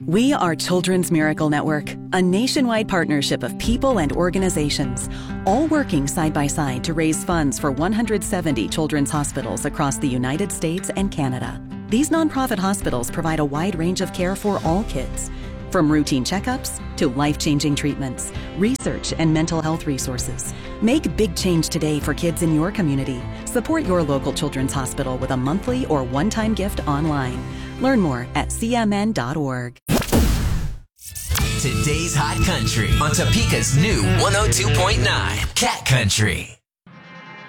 We are Children's Miracle Network, a nationwide partnership of people and organizations, all working side by side to raise funds for 170 children's hospitals across the United States and Canada. These nonprofit hospitals provide a wide range of care for all kids, from routine checkups to life-changing treatments, research, and mental health resources. Make big change today for kids in your community. Support your local children's hospital with a monthly or one-time gift online. Learn more at cmn.org. Today's Hot Country on Topeka's new 102.9 Cat Country.